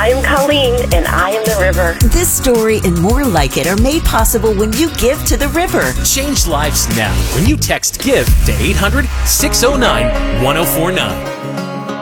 am Colleen, and I am the river. This story and more like it are made possible when you give to the river. Change lives now when you text GIVE to 800-609-1049.